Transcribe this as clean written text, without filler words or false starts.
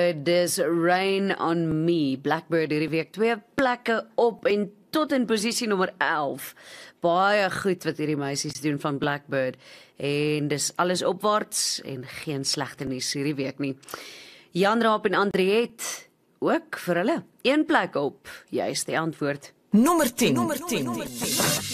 Dis Rain on Me, Blackbird hierdie week 2 plekke op en tot in posisie nommer 11. Baie goed wat hierdie meisies doen van Blackbird en dis alles opwaarts en geen slegte nuus hierdie week nie. Jan Raap en Andriet ook vir hulle 1 plek op, juist die antwoord. Nommer 10.